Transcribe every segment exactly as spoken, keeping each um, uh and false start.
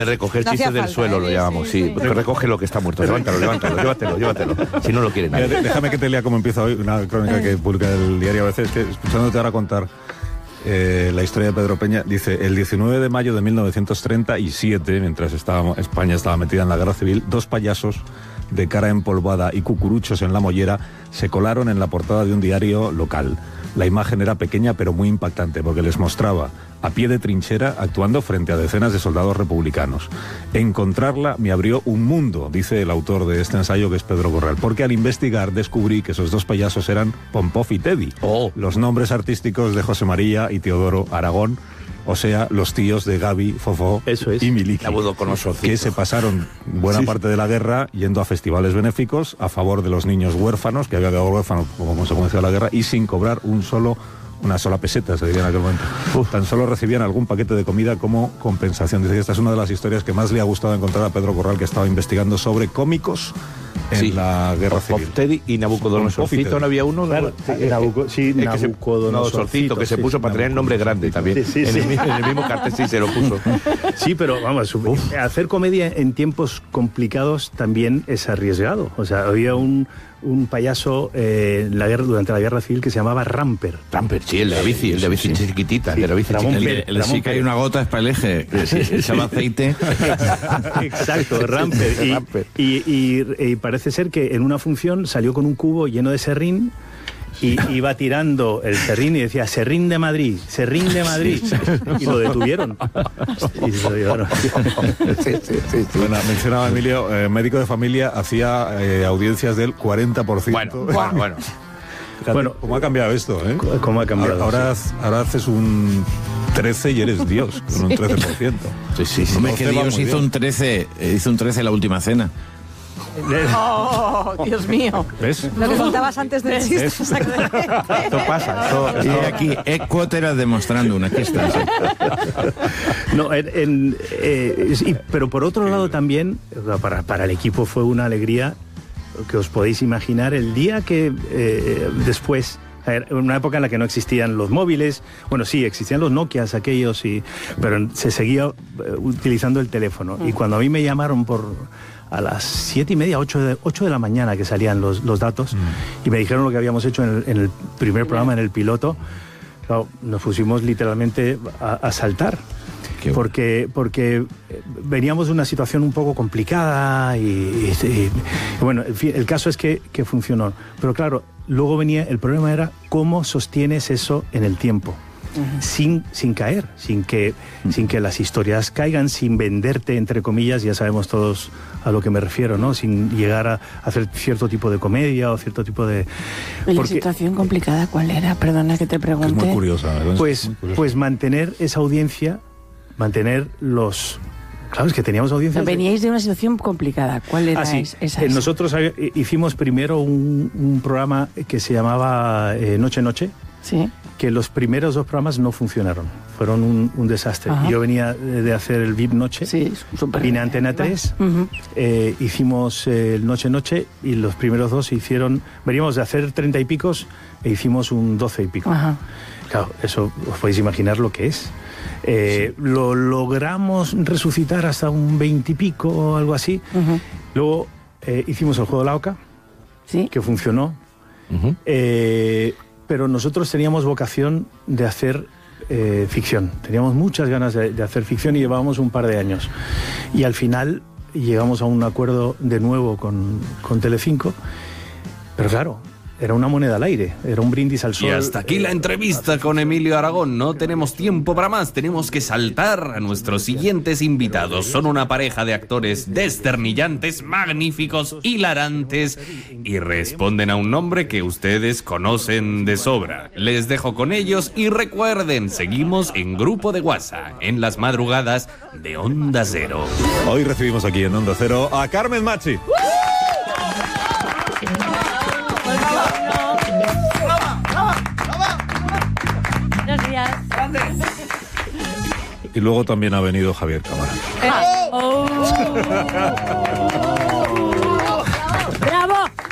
Recoger No hacía chistes del falta, suelo ¿eh? lo llamamos, sí. Sí, sí. Recoge lo que está muerto. Levántalo, levántalo, llévatelo, llévatelo. Si no lo quiere Mira, nadie. déjame que te lea cómo empieza hoy una crónica que publica el diario A B C. Es que escuchándote ahora contar eh, la historia de Pedro Peña, dice: el diecinueve de mayo de mil novecientos treinta y siete, mientras estábamos, España estaba metida en la guerra civil, dos payasos de cara empolvada y cucuruchos en la mollera se colaron en la portada de un diario local. La imagen era pequeña pero muy impactante porque les mostraba a pie de trinchera actuando frente a decenas de soldados republicanos. Encontrarla me abrió un mundo, dice el autor de este ensayo, que es Pedro Corral, porque al investigar descubrí que esos dos payasos eran Pompov y Teddy, Oh. los nombres artísticos de José María y Teodoro Aragón, o sea, los tíos de Gaby, Fofó Eso es. y Miliki, Nabucodonosor. que se pasaron buena Sí. parte de la guerra yendo a festivales benéficos a favor de los niños huérfanos, que había quedado huérfanos como consecuencia de la guerra, y sin cobrar un solo una sola peseta, se diría en aquel momento. Uf, tan solo recibían algún paquete de comida como compensación. Dice que esta es una de las historias que más le ha gustado encontrar a Pedro Corral, que estaba investigando sobre cómicos en Sí. la guerra Pompov, civil. Teddy y Nabucodonosorcito, ¿no había uno? Claro, Eh, Nabuco- sí, eh, que se- Nabucodonosorcito, que se sí, puso para tener nombre grande también. Sí, sí, en, sí. El, mi- en el mismo cartel sí se lo puso. Sí, pero vamos, hacer comedia en tiempos complicados también es arriesgado. O sea, había un, un payaso eh, en la guerra, durante la guerra civil, que se llamaba Ramper. Ramper, sí, el de la bici, el de la bici chiquitita, el de la bici Ramón chiquitita. Pérez. El, el sí que hay una gota es para el eje, que si echaba aceite. Exacto, Ramper. Y, Ramper. y, y- y parece ser que en una función salió con un cubo lleno de serrín y iba tirando el serrín y decía: serrín de Madrid, serrín de Madrid. Y lo detuvieron. Y se lo llevaron. Sí, sí, sí, sí. Bueno, mencionaba Emilio, eh, médico de familia, hacía eh, audiencias del cuarenta por ciento. Bueno, bueno, bueno. Fíjate Bueno, ¿cómo ha cambiado esto? ¿eh? ¿Cómo ha cambiado? Ahora, Sí. ahora, ahora haces un trece y eres Dios, con un trece por ciento. Sí, sí, sí. Hombre, que doce va Dios muy hizo bien. un trece, eh, hizo un trece en la última cena. Oh, Dios mío. ¿Ves? Lo que contabas antes del chiste. ¿Ves? exactamente. Esto pasa. Esto, Y esto- aquí, Ecuotera demostrando una, aquí está. sí. No, en- en, eh, es- y- pero por otro lado también, para, para el equipo fue una alegría, que os podéis imaginar, el día que eh, después, en una época en la que no existían los móviles, bueno, sí, existían los Nokias aquellos, y, pero se seguía eh, utilizando el teléfono. Y cuando a mí me llamaron por a las siete y media, ocho de, ocho de la mañana que salían los, los datos, y me dijeron lo que habíamos hecho en el, en el primer programa, en el piloto, claro, nos pusimos literalmente a, a saltar. Qué bueno. Porque, porque veníamos de una situación un poco complicada y, y- y- y bueno, en fin, el caso es que, que funcionó. Pero claro, luego venía, el problema era cómo sostienes eso en el tiempo. Sin, sin caer, sin que, sin que las historias caigan, sin venderte, entre comillas, ya sabemos todos a lo que me refiero, ¿no? Sin llegar a hacer cierto tipo de comedia o cierto tipo de... ¿Y la porque- situación complicada cuál era? Perdona que te Es pregunte. muy curiosa. ¿verdad? Es Pues, muy curiosa. pues mantener esa audiencia, mantener los... Claro, es que teníamos audiencias... de- Veníais de una situación complicada. ¿Cuál era Ah, sí. es- esa? Eh, nosotros había- eh, hicimos primero un, un programa que se llamaba eh, Noche Noche, Sí. que los primeros dos programas no funcionaron, fueron un, un desastre. Ajá. Yo venía de de hacer el V I P Noche, Sí, súper vine a bien. Antena tres, Ujú. eh, hicimos eh, el Noche Noche y los primeros dos se hicieron, veníamos de hacer treinta y picos e hicimos un doce y pico. Ajá. Claro, eso os podéis imaginar lo que es. Eh, Lo logramos resucitar hasta un veintipico o algo así. Ujú. Luego eh, hicimos el juego de la oca, Sí. que funcionó. Ujú. Eh, pero nosotros teníamos vocación de hacer eh, ficción. Teníamos muchas ganas de, de hacer ficción y llevábamos un par de años. Y al final llegamos a un acuerdo de nuevo con, con Telecinco. Pero claro, era una moneda al aire, era un brindis al sol. Y hasta aquí la entrevista con Emilio Aragón. No tenemos tiempo para más, tenemos que saltar a nuestros siguientes invitados. Son una pareja de actores desternillantes, magníficos, hilarantes y responden a un nombre que ustedes conocen de sobra. Les dejo con ellos y recuerden, seguimos en Grupo de WhatsApp, en las madrugadas de Onda Cero. Hoy recibimos aquí en Onda Cero a Carmen Machi. Buenos días. Y luego también ha venido Javier Cámara. ¡Bravo!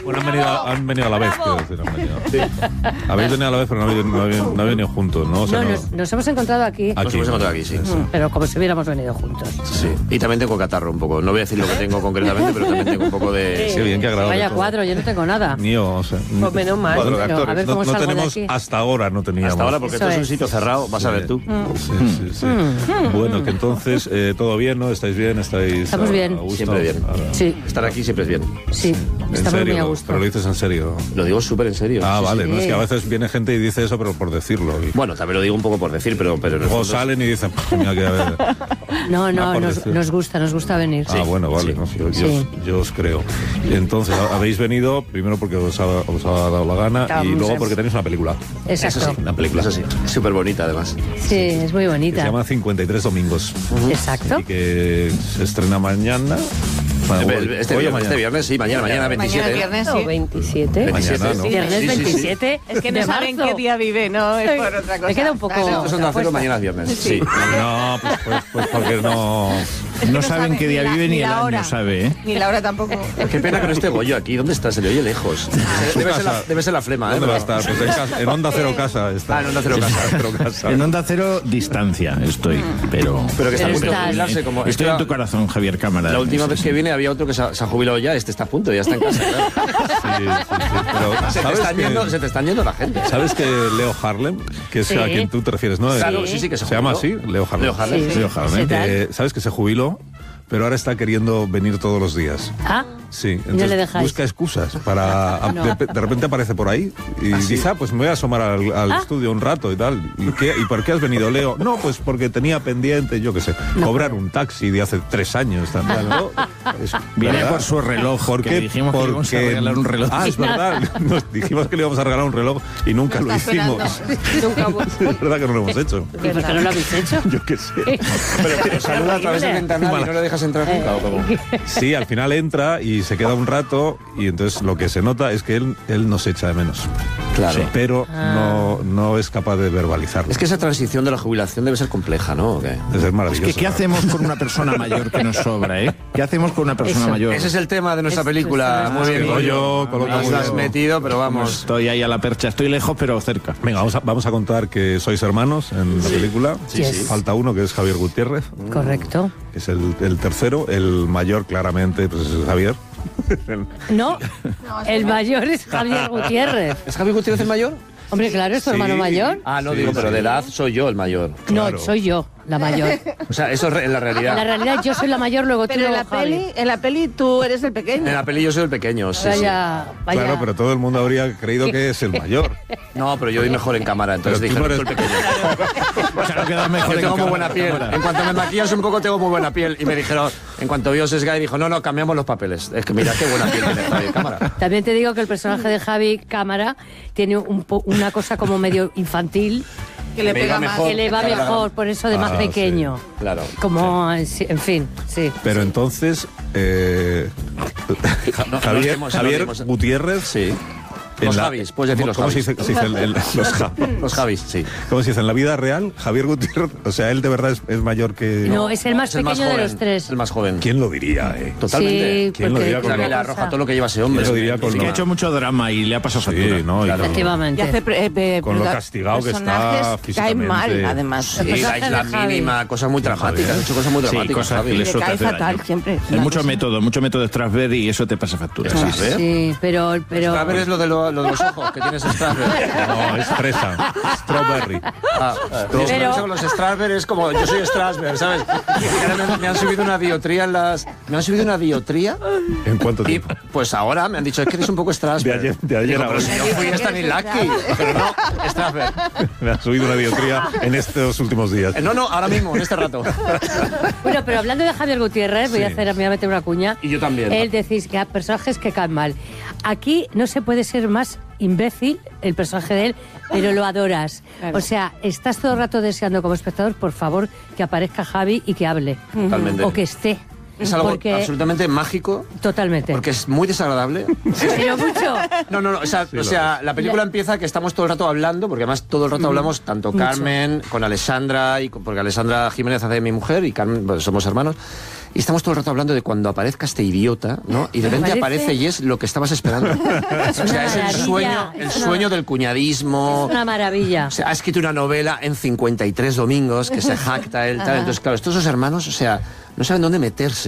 Bueno, han venido, han venido a la vez, quiero decir. Han venido. Habéis venido a la vez, pero no habéis, no habéis, no habéis venido juntos, ¿no? O sea, No, no- nos, nos hemos encontrado aquí, Aquí, Nos hemos encontrado aquí, sí. Mm, pero como si hubiéramos venido juntos. Sí. Y también tengo catarro un poco. No voy a decir lo que tengo concretamente, pero también tengo un poco de... Qué bien, qué agradable. Vaya todo. cuadro, yo no tengo nada. Ni yo, o sea, Pues menos mal. cuadro de Pero, a actores. ver cómo no, no salgo de tenemos, aquí. hasta ahora no teníamos. Hasta ahora, porque Eso esto es un es. sitio cerrado, vas a ver tú. Sí, sí, sí. Bueno, que entonces, eh, ¿todo bien, no? ¿Estáis bien? ¿Estáis Estamos a- bien. a gusto? Siempre bien. Ahora, Sí, Estar aquí siempre es bien. sí, ¿En estamos serio? muy a gusto. Pero lo dices en serio. Lo digo súper en serio. Ah, Sí, vale. sí. No es que a veces viene gente y dice eso, pero por decirlo. Y Bueno, también lo digo un poco por decir, pero... pero en el luego fondo- salen y dicen, mira que a ver. No, Ah, no, por nos, decir. nos gusta, nos gusta venir. Ah, bueno, vale. sí. no, yo, yo Sí. os, yo os creo. Y entonces, ha- habéis venido primero porque os ha, os ha dado la gana y Estábamos luego en- porque tenéis una película. Exacto. Eso sí, una película, eso sí. Súper bonita, además. Sí, es muy Que bonita. se llama cincuenta y tres domingos. Exacto. Y que se estrena mañana. Bueno, Este, hoy- este hoy o viernes, mañana. este viernes, sí, mañana, mañana veintisiete. Mañana viernes, No, sí. veintisiete. Mañana, ¿no? Viernes Sí, sí, sí. veintisiete. Es que no de saben marzo. qué día vive, no es por otra cosa. Me queda un poco. Claro. Estos son de acero, mañana es viernes. Sí. No, pues, pues, pues porque no. Es que No saben qué día la- vive ni la el año, hora. sabe, ¿eh? Ni la hora tampoco. Qué pena que no esté Goyo aquí. ¿Dónde está? Se le oye lejos. Debe ser, la, debe ser la flema, ¿eh? ¿Dónde va a Pero- estar? Pues en, casa- en Onda Cero Casa está. Ah, en Onda Cero Casa. Cero Casa. En Onda Cero, distancia estoy, pero... Pero que está a Pero punto de estás- jubilarse. Como, Estoy es en que tu corazón, Javier Cámara. La última Sí, vez sí. que vine había otro que se ha, se ha jubilado ya. Este está a punto, ya está en casa. Claro. Sí, sí, sí. Pero, Se, te ¿sabes están que, yendo, se te están yendo la gente. ¿sabes que Leo Harlem, que es Sí. a quien tú te refieres, no? Claro, El- sí, sí, que se se llama así, jubiló. Leo Harlem. Leo Harlem, Sí. Leo Harlem. ¿Qué tal? Eh, ¿Sabes que se jubiló? Pero ahora está queriendo venir todos los días. Ah, Sí, no entonces le dejáis. busca excusas para... No. de, de repente aparece por ahí y dice, ah, pues me voy a asomar al, al Ah. estudio un rato y tal. ¿Y, qué, ¿Y por qué has venido, Leo? No, pues porque tenía pendiente, yo qué sé, cobrar un taxi de hace tres años. Tal, tal, ¿no? Es Viene verdad. por su reloj, ¿Por que qué? dijimos que le íbamos a Porque- regalar un reloj. Ah, es verdad. Nos dijimos que le íbamos a regalar un reloj y nunca lo está hicimos. esperando. Es verdad que no lo hemos hecho. ¿y por qué no lo habéis hecho? Yo qué sé. Pero te saluda a través del ventanal y no le dejas entrar nunca. ¿O cómo? Sí, al final entra y se queda un rato y entonces lo que se nota es que él, él nos echa de menos. Claro. Pero no, no es capaz de verbalizarlo. Es que esa transición de la jubilación debe ser compleja, ¿no? ¿O qué? Es Es maravilloso. que, ¿qué hacemos con una persona mayor que nos sobra, eh? ¿Qué hacemos con una persona Eso. mayor? Ese es el tema de nuestra Es- película. es- Muy bien, que Goyo coloca Nos muy lo has bien. metido, pero vamos. Estoy ahí a la percha, estoy lejos, pero cerca. Venga, vamos a, vamos a contar que sois hermanos en la película. Sí, sí. Falta uno que es Javier Gutiérrez, Correcto. que es el, el tercero. El mayor, claramente, pues es Javier. No, el mayor es Javier Gutiérrez. ¿Es Javier Gutiérrez el mayor? Hombre, claro, es tu Sí. hermano mayor. Ah, no Sí, digo, pero sí. de edad soy yo el mayor. Claro. No, soy yo la mayor. O sea, eso es re- en la En la realidad. realidad yo soy la mayor, luego tú Pero en luego la, Javi. peli, en la peli tú eres el pequeño. En la peli yo soy el pequeño, sí, sí. Vaya, vaya. Claro, pero todo el mundo habría creído que es el mayor. No, pero yo voy mejor en cámara, entonces Pero tú dijeron no tú el pequeño. Claro, queda mejor Yo en tengo muy cámara, buena piel. cámara. En cuanto me maquillas un poco, tengo muy buena piel. Y me dijeron, en cuanto vio Sesgay, dijo, no, no, cambiamos los papeles. Es que mira qué buena piel tiene Javier Cámara. También te digo que el personaje de Javi Cámara tiene un po- una cosa como medio infantil que le Me pega iba más. mejor. que le va Claro. mejor, por eso de más Ah, pequeño. Claro. Como, en sí- en fin, sí. Pero entonces, eh, No, Javier, nos dimos- Javier nos dimos- Gutiérrez. Sí. en Los la- Javis, puedes decir los ¿Cómo se Javis. dice, se dice el- el- los Javis? Los Javis, sí. ¿Cómo se dice? En la vida real, Javier Gutiérrez, o sea, él de verdad es, es mayor que... No, es el más Es el pequeño más de joven, los tres. El más joven. ¿Quién lo diría, eh? Totalmente. Sí, ¿Quién lo porque diría O con sea, lo- que le arroja todo lo que lleva ese hombre. Yo lo diría con Sí lo- que ha hecho mucho drama y le ha pasado factura. Sí, no, y Claro. con- Efectivamente. Y hace pre- eh, pe- Con lo la- castigado que está personajes caen físicamente. mal, además. Sí, El la personaje isla de Javi. mínima, cosas muy dramáticas. Ha hecho cosas muy Sí, dramáticas. cosas Javi. que le Le suelta cae hace fatal daño. siempre. Es mucho método, mucho método de Strasberg y eso te pasa factura. ¿Sabes? Sí, pero... pero A ver, es lo de, lo, lo de los ojos que tienes Strasberg. No, es fresa. Strawberry. Ah, Pero- pero con los Strasberg es como yo soy Strasberg, ¿sabes? Y ahora me, me han subido una diotría en las. Me han subido una diotría ¿En cuánto y tiempo? pues ahora me han dicho es que eres un poco Strasberg. De ayer- de ayer Digo, a pero hoy. si yo fui Stanislavski, pero no Strasberg. Me ha subido una diotría en estos últimos días. Eh, No, no, ahora mismo, en este rato. Bueno, pero hablando de Javier Gutiérrez, voy a Sí. hacer, me voy a meter una cuña. Y yo también. Él decís que hay personajes que caen mal. Aquí no se puede ser más imbécil el personaje de él, pero lo adoras. Claro. O sea, estás todo el rato deseando como espectador, por favor, que aparezca Javi y que hable. Totalmente. O que esté. Es algo Porque- absolutamente mágico. Totalmente. Porque es muy desagradable. Pero mucho. No, no, no. O sea, o sea, la película empieza que estamos todo el rato hablando, porque además todo el rato hablamos, tanto Mucho. Carmen, con Alessandra, y con- porque Alessandra Jiménez hace de mi mujer y Carmen, pues somos hermanos. y estamos todo el rato hablando de cuando aparezca este idiota, ¿no? Y de repente Aparece- aparece y es lo que estabas esperando. Es O sea, una es el maravilla, sueño, el es una- sueño del cuñadismo. Es una maravilla. O sea, ha escrito una novela en cincuenta y tres domingos que se jacta él, tal. Entonces, claro, estos dos hermanos, o sea, no saben dónde meterse.